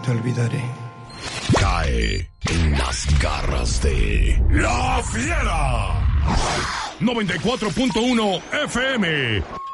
te olvidaré. Cae en las garras de La Fiera. 94.1 FM.